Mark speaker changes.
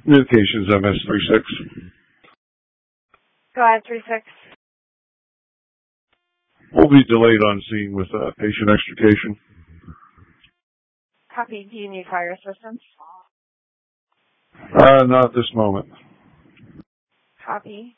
Speaker 1: Communications MS36.
Speaker 2: Go ahead, 36.
Speaker 1: We'll be delayed on scene with patient extrication.
Speaker 2: Copy. Do you need fire assistance?
Speaker 1: Not at this moment.
Speaker 2: Copy.